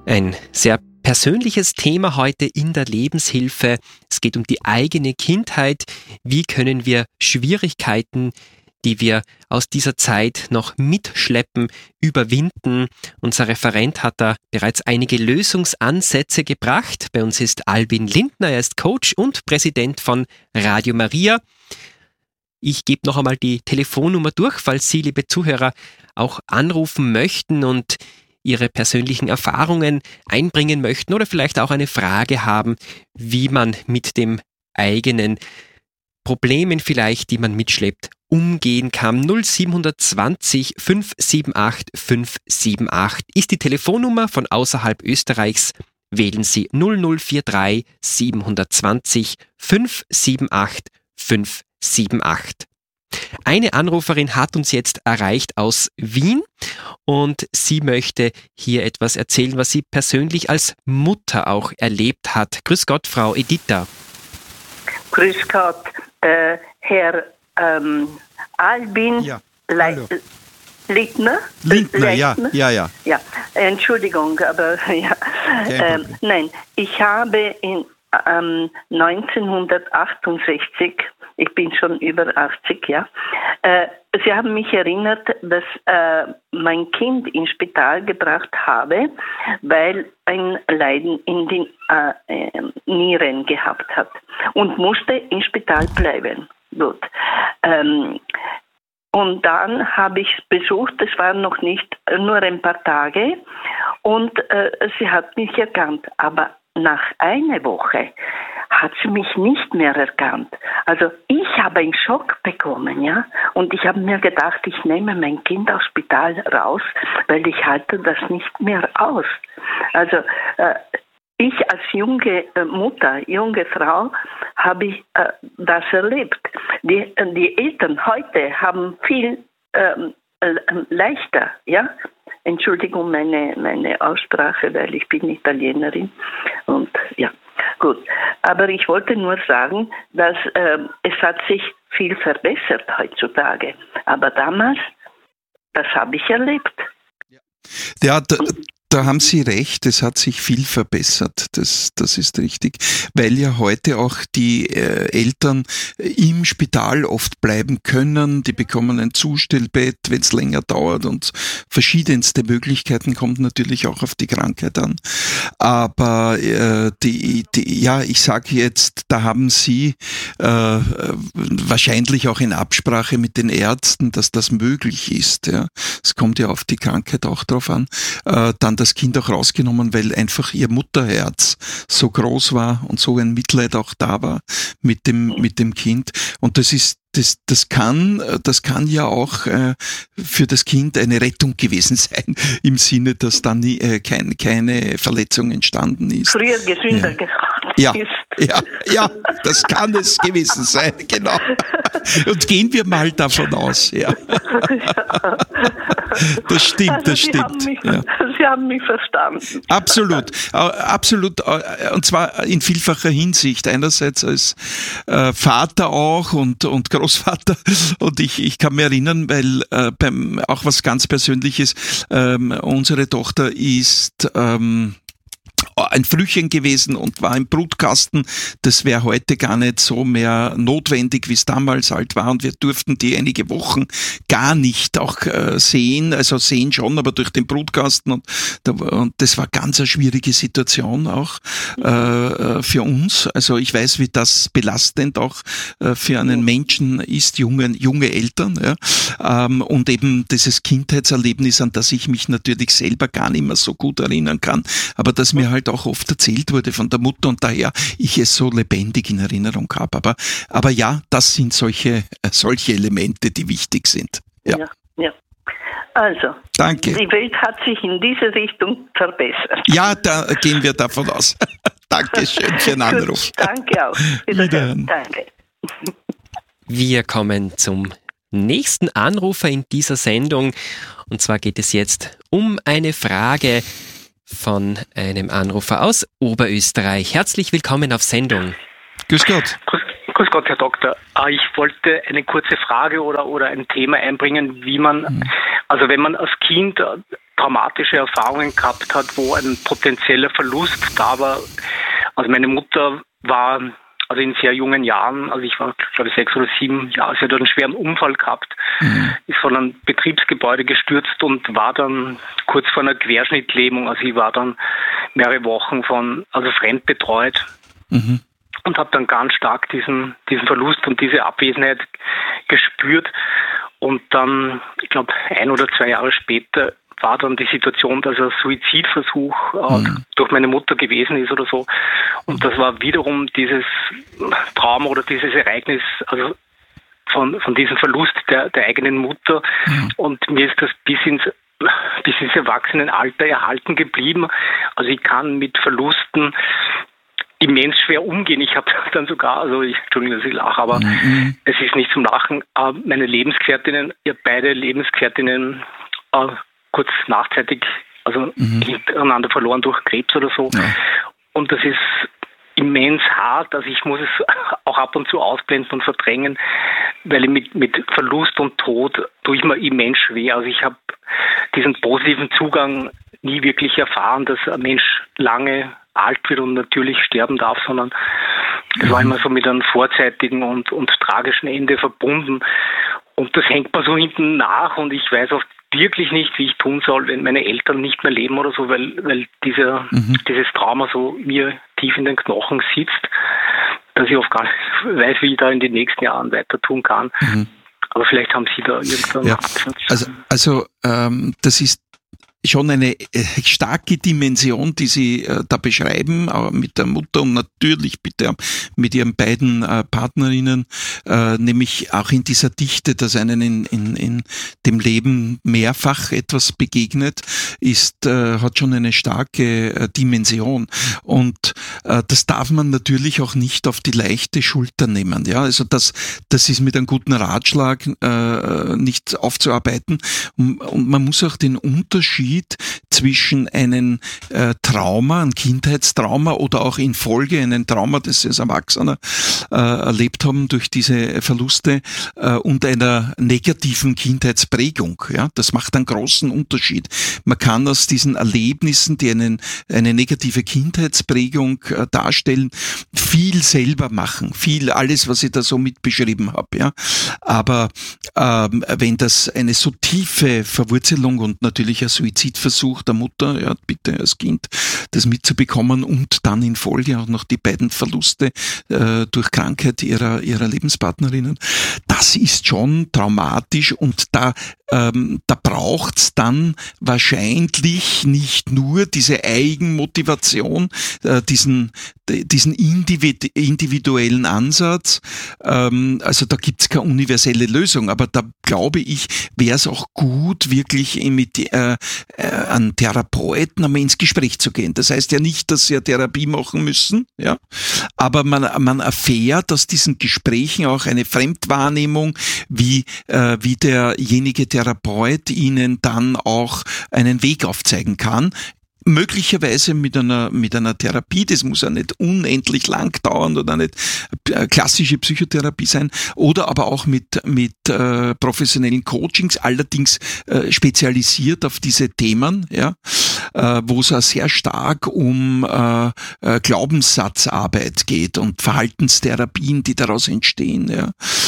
Ein sehr persönliches Thema heute in der Lebenshilfe. Es geht um die eigene Kindheit. Wie können wir Schwierigkeiten, die wir aus dieser Zeit noch mitschleppen, überwinden? Unser Referent hat da bereits einige Lösungsansätze gebracht. Bei uns ist Albin Lindner, er ist Coach und Präsident von Radio Maria. Ich gebe noch einmal die Telefonnummer durch, falls Sie, liebe Zuhörer, auch anrufen möchten und Ihre persönlichen Erfahrungen einbringen möchten oder vielleicht auch eine Frage haben, wie man mit dem eigenen Problemen vielleicht, die man mitschleppt, umgehen kann. 0720 578 578 ist die Telefonnummer von außerhalb Österreichs. Wählen Sie 0043 720 578 578. Eine Anruferin hat uns jetzt erreicht aus Wien und sie möchte hier etwas erzählen, was sie persönlich als Mutter auch erlebt hat. Grüß Gott, Frau Editha. Grüß Gott, Herr Albin Lindner? Lindner, ja. Ja, Entschuldigung, aber ja. Nein, ich habe in 1968, ich bin schon über 80, ja. Sie haben mich erinnert, dass mein Kind ins Spital gebracht habe, weil ein Leiden in den Nieren gehabt hat und musste im Spital bleiben. Gut. Und dann habe ich es besucht, es waren noch nicht nur ein paar Tage und sie hat mich erkannt, aber nach einer Woche hat sie mich nicht mehr erkannt. Also ich habe einen Schock bekommen, ja. Und ich habe mir gedacht, ich nehme mein Kind aus dem Spital raus, weil ich halte das nicht mehr aus. Also ich als junge Mutter, junge Frau, habe ich das erlebt. Die Eltern heute haben viel leichter, ja. Entschuldigung meine Aussprache, weil ich bin Italienerin und ja, gut. Aber ich wollte nur sagen, dass es hat sich viel verbessert heutzutage. Aber damals, das habe ich erlebt. Ja, da haben Sie recht, es hat sich viel verbessert, das ist richtig, weil ja heute auch die Eltern im Spital oft bleiben können, die bekommen ein Zustellbett, wenn es länger dauert und verschiedenste Möglichkeiten, kommt natürlich auch auf die Krankheit an. Aber ich sage jetzt, da haben Sie wahrscheinlich auch in Absprache mit den Ärzten, dass das möglich ist. Ja. Es kommt ja auf die Krankheit auch drauf an, dann das Kind auch rausgenommen, weil einfach ihr Mutterherz so groß war und so ein Mitleid auch da war mit dem Kind. Und das kann ja auch für das Kind eine Rettung gewesen sein, im Sinne, dass dann keine Verletzung entstanden ist. Früher gesünder ist. Ja, das kann es gewesen sein, genau. Und gehen wir mal davon aus, ja. Das stimmt. Sie haben mich verstanden. Absolut. Und zwar in vielfacher Hinsicht. Einerseits als Vater auch und Großvater. Und ich kann mich erinnern, weil auch was ganz Persönliches, unsere Tochter ist ein Frühchen gewesen und war im Brutkasten. Das wäre heute gar nicht so mehr notwendig, wie es damals halt war. Und wir durften die einige Wochen gar nicht auch sehen. Also sehen schon, aber durch den Brutkasten. Und das war ganz eine schwierige Situation auch für uns. Also ich weiß, wie das belastend auch für einen Menschen ist, junge Eltern. Ja. Und eben dieses Kindheitserlebnis, an das ich mich natürlich selber gar nicht mehr so gut erinnern kann, aber das mir halt auch oft erzählt wurde von der Mutter und daher ich es so lebendig in Erinnerung habe. Aber ja, das sind solche Elemente, die wichtig sind. Ja. Also, danke. Die Welt hat sich in diese Richtung verbessert. Ja, da gehen wir davon aus. Dankeschön für den Anruf. Gut, danke auch. Wiederhören. Danke. Wir kommen zum nächsten Anrufer in dieser Sendung. Und zwar geht es jetzt um eine Frage von einem Anrufer aus Oberösterreich. Herzlich willkommen auf Sendung. Grüß Gott. Grüß Gott, Herr Doktor. Ich wollte eine kurze Frage oder ein Thema einbringen, wie man, also wenn man als Kind traumatische Erfahrungen gehabt hat, wo ein potenzieller Verlust da war. Also meine Mutter war also in sehr jungen Jahren, also ich war glaube ich 6 oder 7 Jahre, sie hat einen schweren Unfall gehabt, ist von einem Betriebsgebäude gestürzt und war dann kurz vor einer Querschnittlähmung. Also ich war dann mehrere Wochen fremdbetreut und habe dann ganz stark diesen Verlust und diese Abwesenheit gespürt. Und dann, ich glaube 1 oder 2 Jahre später, war dann die Situation, dass ein Suizidversuch durch meine Mutter gewesen ist oder so. Und das war wiederum dieses Trauma oder dieses Ereignis, also von diesem Verlust der eigenen Mutter. Und mir ist das bis ins Erwachsenenalter erhalten geblieben. Also ich kann mit Verlusten immens schwer umgehen. Ich habe dann sogar, Entschuldigung, dass ich lache, aber es ist nicht zum Lachen, meine Lebensgefährtinnen, beide Lebensgefährtinnen kurz nachzeitig, hintereinander verloren durch Krebs oder so. Ja. Und das ist immens hart, also ich muss es auch ab und zu ausblenden und verdrängen, weil ich mit Verlust und Tod tue ich mir immens schwer. Also ich habe diesen positiven Zugang nie wirklich erfahren, dass ein Mensch lange alt wird und natürlich sterben darf, sondern das war immer so mit einem vorzeitigen und tragischen Ende verbunden. Und das hängt mir so hinten nach und ich weiß oft wirklich nicht, wie ich tun soll, wenn meine Eltern nicht mehr leben oder so, weil dieses Trauma so mir tief in den Knochen sitzt, dass ich oft gar nicht weiß, wie ich da in den nächsten Jahren weiter tun kann. Aber vielleicht haben Sie da irgendeinen Absatz. Also das ist schon eine starke Dimension, die Sie da beschreiben, aber mit der Mutter und natürlich bitte mit Ihren beiden Partnerinnen, nämlich auch in dieser Dichte, dass einen in dem Leben mehrfach etwas begegnet, hat schon eine starke Dimension. Und das darf man natürlich auch nicht auf die leichte Schulter nehmen. Ja, also das ist mit einem guten Ratschlag nicht aufzuarbeiten. Und man muss auch den Unterschied zwischen einem Trauma, einem Kindheitstrauma oder auch in Folge einem Trauma, das Sie als Erwachsener erlebt haben durch diese Verluste und einer negativen Kindheitsprägung. Ja, das macht einen großen Unterschied. Man kann aus diesen Erlebnissen, die eine negative Kindheitsprägung darstellen, viel selber machen. Alles, was ich da so mit beschrieben habe. Ja, aber wenn das eine so tiefe Verwurzelung und natürlich ein Suizidversuch der Mutter, ja, bitte als Kind das mitzubekommen und dann in Folge auch noch die beiden Verluste durch Krankheit ihrer Lebenspartnerinnen, das ist schon traumatisch und da braucht's dann wahrscheinlich nicht nur diese Eigenmotivation, diesen individuellen Ansatz. Also da gibt's keine universelle Lösung, aber da glaube ich, wäre es auch gut, wirklich mit an Therapeuten einmal ins Gespräch zu gehen. Das heißt ja nicht, dass sie eine Therapie machen müssen, ja, aber man erfährt aus diesen Gesprächen auch eine Fremdwahrnehmung, wie derjenige Therapeut ihnen dann auch einen Weg aufzeigen kann. Möglicherweise mit einer Therapie, das muss ja nicht unendlich lang dauern oder nicht klassische Psychotherapie sein, oder aber auch mit professionellen Coachings, allerdings spezialisiert auf diese Themen, ja, wo es auch sehr stark um Glaubenssatzarbeit geht und Verhaltenstherapien, die daraus entstehen, ja.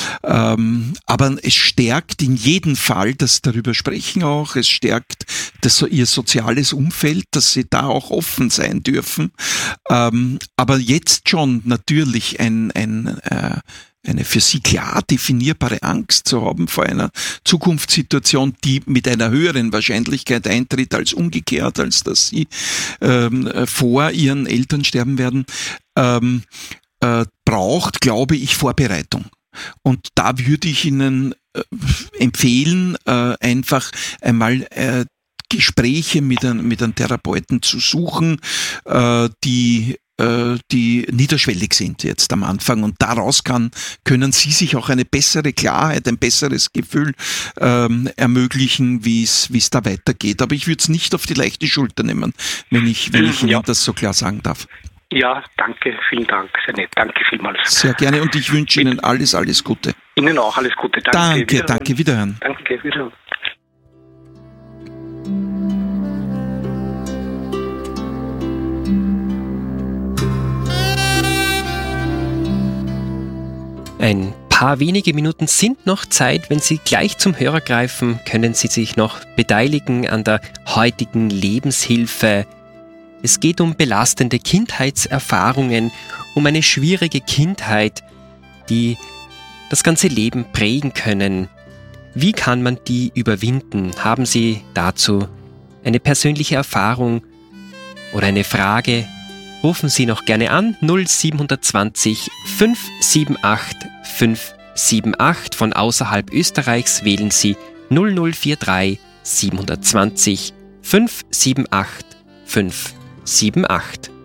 Aber es stärkt in jedem Fall das darüber sprechen auch, es stärkt ihr soziales Umfeld, dass sie da auch offen sein dürfen. Aber jetzt schon natürlich eine für sie klar definierbare Angst zu haben vor einer Zukunftssituation, die mit einer höheren Wahrscheinlichkeit eintritt als umgekehrt, als dass sie vor ihren Eltern sterben werden, braucht, glaube ich, Vorbereitung. Und da würde ich Ihnen empfehlen, einfach einmal Gespräche mit einem Therapeuten zu suchen, die niederschwellig sind jetzt am Anfang, und daraus können Sie sich auch eine bessere Klarheit, ein besseres Gefühl ermöglichen, wie es da weitergeht. Aber ich würde es nicht auf die leichte Schulter nehmen, wenn ich Ihnen das so klar sagen darf. Ja, danke, vielen Dank, sehr nett, danke vielmals. Sehr gerne, und ich wünsche Ihnen alles Gute. Ihnen auch alles Gute, danke. Danke, wiederhören. Danke, wiederhören. Ein paar wenige Minuten sind noch Zeit. Wenn Sie gleich zum Hörer greifen, können Sie sich noch beteiligen an der heutigen Lebenshilfe. Es geht um belastende Kindheitserfahrungen, um eine schwierige Kindheit, die das ganze Leben prägen können. Wie kann man die überwinden? Haben Sie dazu eine persönliche Erfahrung oder eine Frage? Rufen Sie noch gerne an 0720 578 578. Von außerhalb Österreichs wählen Sie 0043 720 578 578.